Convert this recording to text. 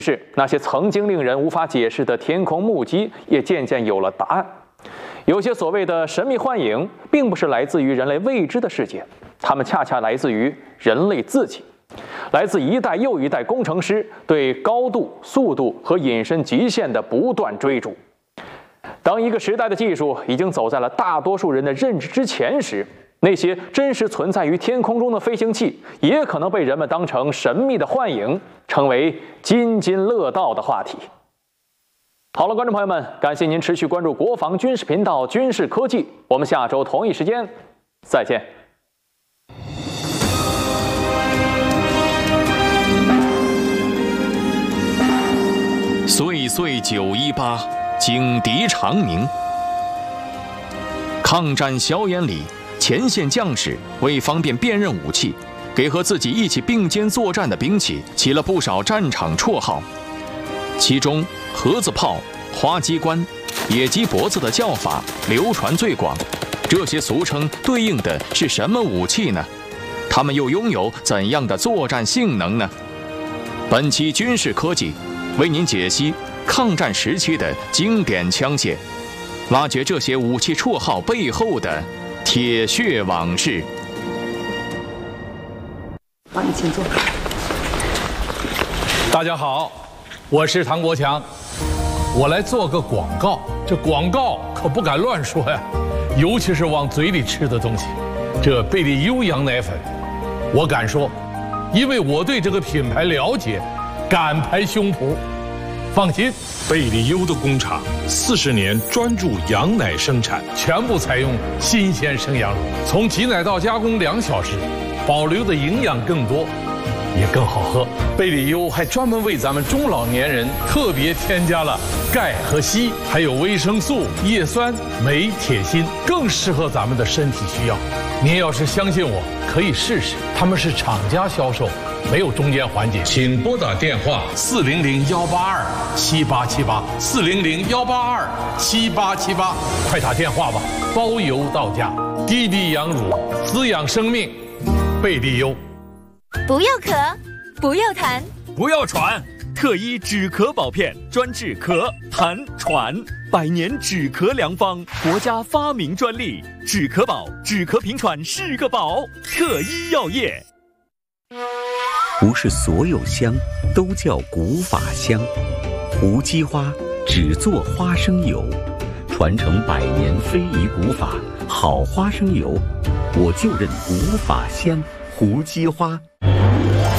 是那些曾经令人无法解释的天空目击也渐渐有了答案。有些所谓的神秘幻影，并不是来自于人类未知的世界，它们恰恰来自于人类自己，来自一代又一代工程师对高度、速度和隐身极限的不断追逐。当一个时代的技术已经走在了大多数人的认知之前时，那些真实存在于天空中的飞行器，也可能被人们当成神秘的幻影，成为津津乐道的话题。好了，观众朋友们，感谢您持续关注国防军事频道军事科技，我们下周同一时间再见。 岁岁918，警笛长鸣。抗战硝烟里，前线将士为方便辨认武器，给和自己一起并肩作战的兵器起了不少战场绰号，其中盒子炮、花机关、野鸡脖子的叫法流传最广。这些俗称对应的是什么武器呢？它们又拥有怎样的作战性能呢？本期军事科技为您解析抗战时期的经典枪械，挖掘这些武器绰号背后的铁血往事。 好，你请坐。 大家好，我是唐国强，我来做个广告。这广告可不敢乱说呀，尤其是往嘴里吃的东西。这贝利优羊奶粉，我敢说，因为我对这个品牌了解，敢拍胸脯。放心， 贝利优的工厂40年专注羊奶生产， 全部采用新鲜生羊乳，从挤奶到加工2小时，保留的营养更多，也更好喝。贝利优还专门为咱们中老年人特别添加了钙和硒，还有维生素、叶酸、镁、铁、锌，更适合咱们的身体需要。您要是相信我，可以试试。他们是厂家销售，没有中间环节。 请拨打电话 400-182-7878，400-182-7878，快打电话吧，包邮到家。滴滴羊乳，滋养生命，贝利优。 不要咳，不要痰， 不要喘，特医止咳宝片，专治咳、痰、喘，100年止咳良方，国家发明专利。止咳宝，止咳平喘是个宝，特医药业。 不是所有香都叫古法香，无机花只做花生油，传承100年非遗古法，好花生油，我就认古法香，胡姬花。